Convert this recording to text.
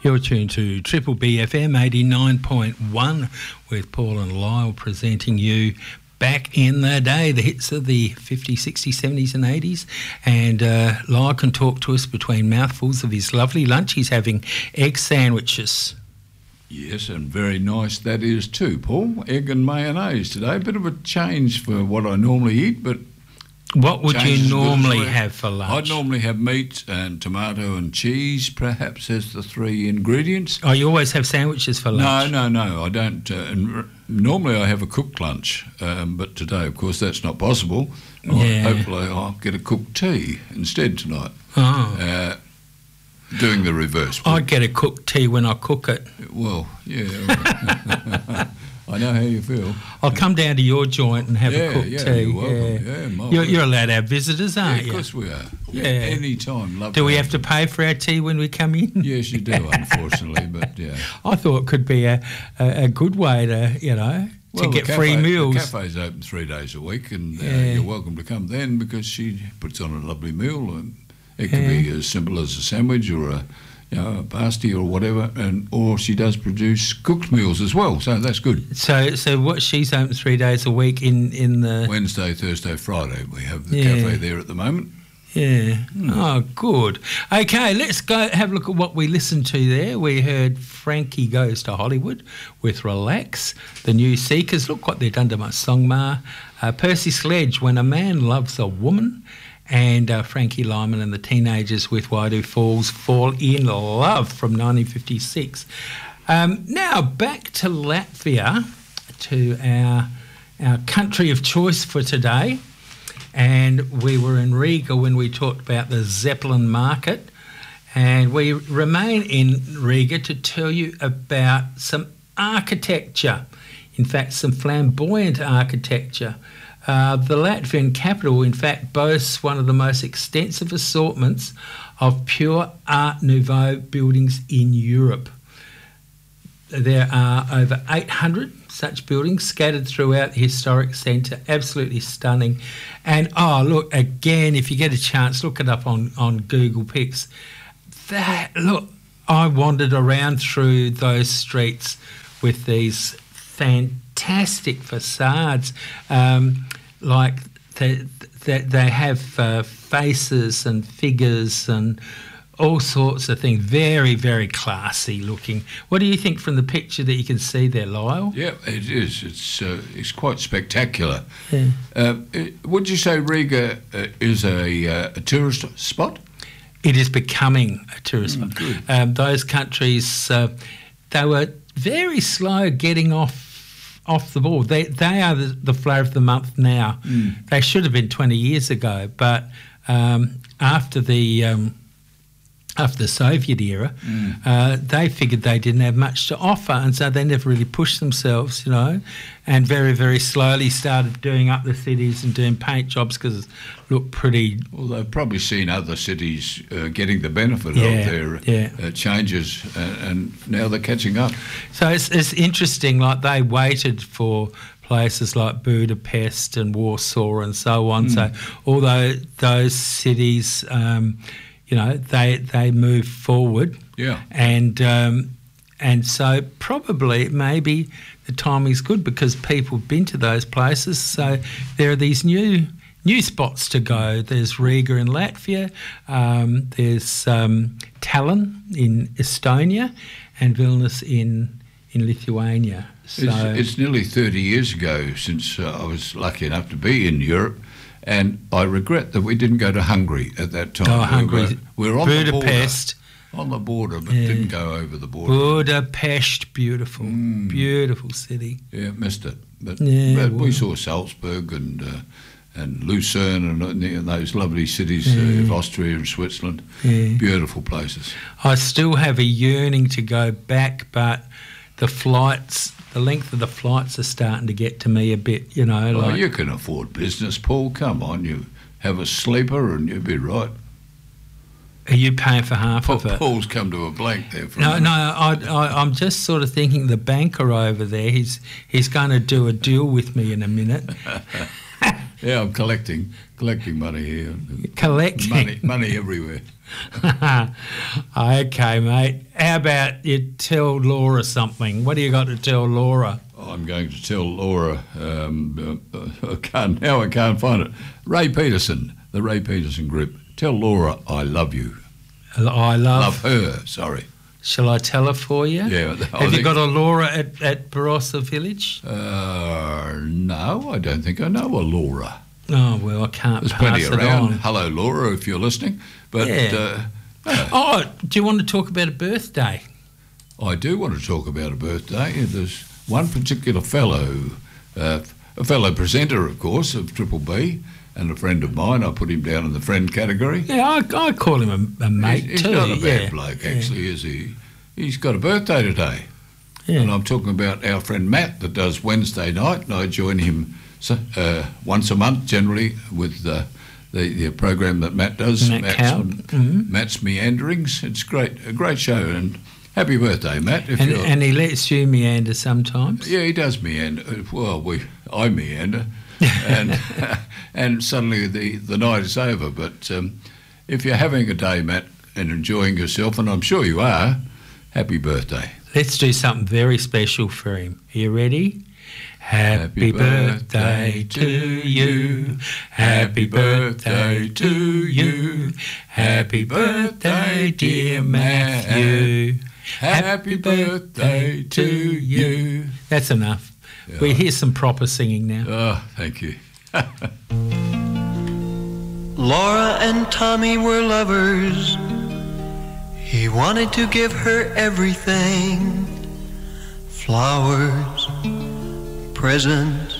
You're tuned to Triple BFM 89.1 with Paul and Lyle presenting you back in the day, the hits of the 50s, 60s, 70s and 80s. And Lyle can talk to us between mouthfuls of his lovely lunch. He's having egg sandwiches. Yes, and very nice that is too, Paul. Egg and mayonnaise today. A bit of a change for what I normally eat, but... What would you normally have for lunch? I'd normally have meat and tomato and cheese, perhaps, as the three ingredients. Oh, you always have sandwiches for lunch? No, I don't. Normally I have a cooked lunch, but today, of course, that's not possible. Yeah. Hopefully I'll get a cooked tea instead tonight. Oh. Doing the reverse. I get a cooked tea when I cook it. Well, yeah. I know how you feel. I'll come down to your joint and have a cooked tea. You're welcome. You're allowed to have visitors, aren't you? Of course we are. Yeah. Any time. Do we have to pay for our tea when we come in? Yes, you do, unfortunately, but yeah. I thought it could be a good way to, to get free meals. The cafe's open 3 days a week, and you're welcome to come then because she puts on a lovely meal. And it could be as simple as a sandwich or a pasty or whatever, or she does produce cooked meals as well, so that's good. So what, she's open 3 days a week in the... Wednesday, Thursday, Friday. We have the cafe there at the moment. Yeah. Oh, good. Okay, let's go have a look at what we listened to there. We heard Frankie Goes to Hollywood with Relax. The New Seekers, look what they've done to my song, Ma. Percy Sledge, When a Man Loves a Woman. And Frankie Lyman and the Teenagers with Why Do Fools Fall in Love from 1956. Now back to Latvia, to our country of choice for today. And we were in Riga when we talked about the Zeppelin market. And we remain in Riga to tell you about some architecture. In fact, some flamboyant architecture. The Latvian capital, in fact, boasts one of the most extensive assortments of pure Art Nouveau buildings in Europe. There are over 800 such buildings scattered throughout the historic centre, absolutely stunning. And, look, again, if you get a chance, look it up on Google Pics. I wandered around through those streets with these fantastic facades, like they have faces and figures and all sorts of things. Very, very classy looking. What do you think from the picture that you can see there, Lyle? Yeah, it is. It's quite spectacular. Yeah. Would you say Riga is a tourist spot? It is becoming a tourist spot. Good. Those countries, they were very slow getting off the ball. They are the flavour of the month now. They should have been 20 years ago, but after the Soviet era, they figured they didn't have much to offer, and so they never really pushed themselves, and very, very slowly started doing up the cities and doing paint jobs because it looked pretty... Well, they've probably seen other cities getting the benefit of their changes, and now they're catching up. So it's interesting, like they waited for places like Budapest and Warsaw and so on, so although those cities... they move forward. Yeah. And so probably maybe the timing's good because people have been to those places. So there are these new spots to go. There's Riga in Latvia, there's Tallinn in Estonia, and Vilnius in Lithuania. So it's nearly 30 years ago since I was lucky enough to be in Europe. And I regret that we didn't go to Hungary at that time. Hungary. We were on Budapest. On the border, but didn't go over the border. Budapest, beautiful. Beautiful city. Yeah, missed it. But we saw Salzburg and Lucerne and those lovely cities of Austria and Switzerland. Yeah. Beautiful places. I still have a yearning to go back, but the length of the flights are starting to get to me a bit, you can afford business, Paul. Come on, you have a sleeper and you'll be right. Are you paying for half of it? Paul's come to a blank there. I'm just sort of thinking the banker over there, he's going to do a deal with me in a minute. Yeah, I'm collecting money here. Collecting? Money everywhere. Okay, mate. How about you tell Laura something? What do you got to tell Laura? I'm going to tell Laura. I can't find it. Ray Peterson, the Ray Peterson Group. Tell Laura I love you. I love her. Sorry. Shall I tell her for you? Yeah. Have you got a Laura at Barossa Village? No, I don't think I know a Laura. Oh, well, I can't There's pass plenty it around. on. Hello, Laura, if you're listening. But Yeah. Do you want to talk about a birthday? I do want to talk about a birthday. There's one particular fellow, a fellow presenter, of course, of Triple B, and a friend of mine. I put him down in the friend category. Yeah, I call him a mate He's too. not a bad yeah. bloke, actually, is he? He's got a birthday today. Yeah. And I'm talking about our friend Matt that does Wednesday night, and I join him once a month, generally, with the program that Matt does. Matt's Meanderings. It's a great show, and happy birthday, Matt. And he lets you meander sometimes. Yeah, he does meander. Well, I meander, and suddenly the night is over. But if you're having a day, Matt, and enjoying yourself, and I'm sure you are, happy birthday. Let's do something very special for him. Are you ready? Happy birthday to you. Happy birthday to you. Happy birthday, dear Matthew. Happy birthday to you. That's enough. Yeah. We hear some proper singing now. Oh, thank you. Laura and Tommy were lovers. He wanted to give her everything. Flowers, presents,